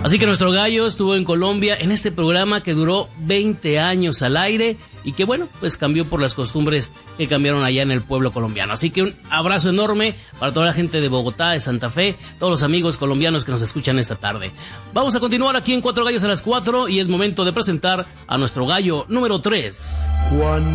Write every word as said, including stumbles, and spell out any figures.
Así que nuestro gallo estuvo en Colombia en este programa que duró veinte años al aire y que bueno, pues cambió por las costumbres que cambiaron allá en el pueblo colombiano. Así que un abrazo enorme para toda la gente de Bogotá, de Santa Fe, todos los amigos colombianos que nos escuchan esta tarde. Vamos a continuar aquí en Cuatro Gallos a las Cuatro y es momento de presentar a nuestro gallo número tres. Cuando